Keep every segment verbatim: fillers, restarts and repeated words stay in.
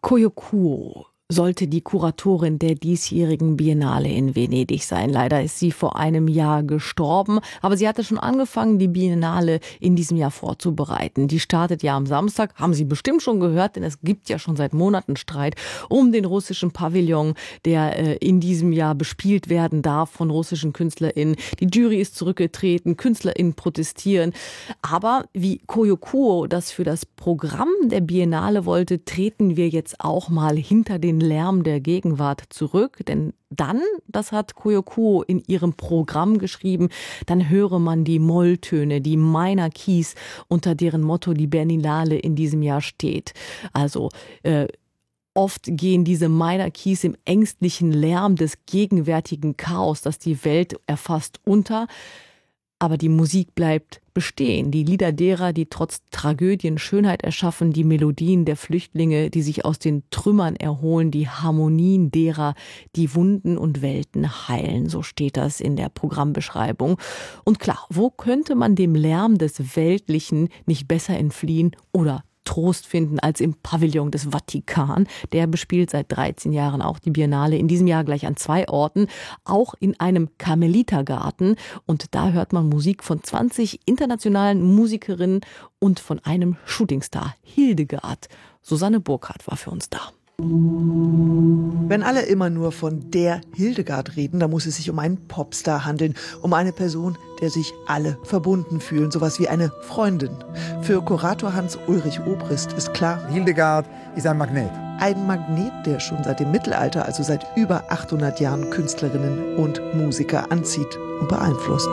Koyo sollte die Kuratorin der diesjährigen Biennale in Venedig sein. Leider ist sie vor einem Jahr gestorben, aber sie hatte schon angefangen, die Biennale in diesem Jahr vorzubereiten. Die startet ja am Samstag, haben Sie bestimmt schon gehört, denn es gibt ja schon seit Monaten Streit um den russischen Pavillon, der äh, in diesem Jahr bespielt werden darf von russischen KünstlerInnen. Die Jury ist zurückgetreten, KünstlerInnen protestieren. Aber wie Koyo Kuo das für das Programm der Biennale wollte, treten wir jetzt auch mal hinter den Lärm der Gegenwart zurück, denn dann, das hat Koyo Kuo in ihrem Programm geschrieben, dann höre man die Molltöne, die Minor Keys, unter deren Motto die Biennale in diesem Jahr steht. Also äh, oft gehen diese Minor Keys im ängstlichen Lärm des gegenwärtigen Chaos, das die Welt erfasst, unter. Aber die Musik bleibt bestehen. Die Lieder derer, die trotz Tragödien Schönheit erschaffen, die Melodien der Flüchtlinge, die sich aus den Trümmern erholen, die Harmonien derer, die Wunden und Welten heilen. So steht das in der Programmbeschreibung. Und klar, wo könnte man dem Lärm des Weltlichen nicht besser entfliehen oder Trost finden als im Pavillon des Vatikan. Der bespielt seit dreizehn Jahren auch die Biennale, in diesem Jahr gleich an zwei Orten, auch in einem Karmelitergarten. Und da hört man Musik von zwanzig internationalen Musikerinnen und von einem Shootingstar, Hildegard. Susanne Burkhardt war für uns da. Wenn alle immer nur von der Hildegard reden, dann muss es sich um einen Popstar handeln, um eine Person, der sich alle verbunden fühlen, sowas wie eine Freundin. Für Kurator Hans-Ulrich Obrist ist klar, Hildegard ist ein Magnet. Ein Magnet, der schon seit dem Mittelalter, also seit über achthundert Jahren, Künstlerinnen und Musiker anzieht und beeinflusst.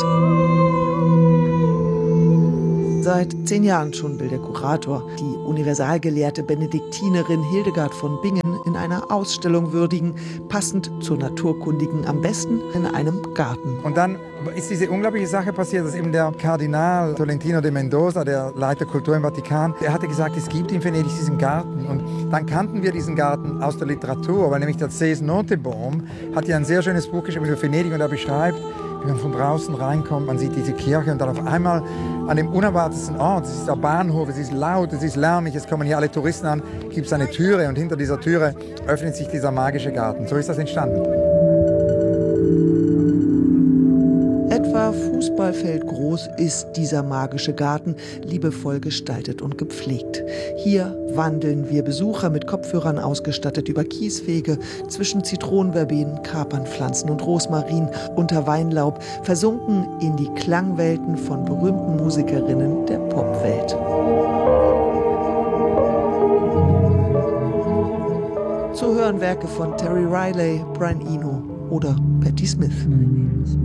Seit zehn Jahren schon will der Kurator die universalgelehrte Benediktinerin Hildegard von Bingen in einer Ausstellung würdigen, passend zur Naturkundigen, am besten in einem Garten. Und dann ist diese unglaubliche Sache passiert, dass eben der Kardinal Tolentino de Mendoza, der Leiter Kultur im Vatikan, der hatte gesagt, es gibt in Venedig diesen Garten. Und dann kannten wir diesen Garten aus der Literatur, weil nämlich der C S Notenbohm hat ja ein sehr schönes Buch geschrieben über Venedig und er beschreibt, wie man von draußen reinkommt, man sieht diese Kirche und dann auf einmal an dem unerwartetsten Ort, es ist der Bahnhof, es ist laut, es ist lärmig, es kommen hier alle Touristen an, gibt es eine Türe und hinter dieser Türe öffnet sich dieser magische Garten. So ist das entstanden. Etwa Fußballfeld groß ist dieser magische Garten, liebevoll gestaltet und gepflegt. Hier wandeln wir Besucher mit Kopfhörern ausgestattet über Kieswege, zwischen Zitronenverbenen, Kapernpflanzen und Rosmarin, unter Weinlaub, versunken in die Klangwelten von berühmten Musikerinnen der Popwelt. Zu hören Werke von Terry Riley, Brian Eno oder Patti Smith.